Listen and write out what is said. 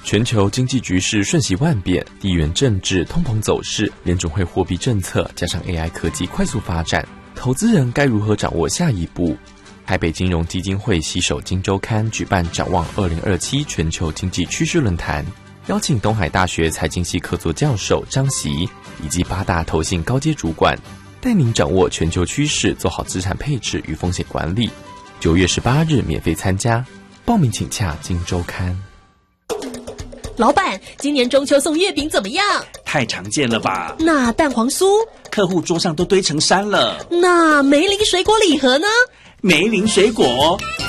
全球经济局势瞬息万变，地缘政治、通膨走势、联准会货币政策，加上 AI 科技快速发展，投资人该如何掌握下一步？台北金融基金会携手《今周刊》举办展望2027全球经济趋势论坛，邀请东海大学财经系客座教授张席以及8大投信高阶主管，带您掌握全球趋势，做好资产配置与风险管理。9月18日免费参加，报名请洽《今周刊》。 老板，今年中秋送月饼怎么样？ 太常见了吧？ 那蛋黄酥？ 客户桌上都堆成山了。 那梅林水果礼盒呢？ 梅林水果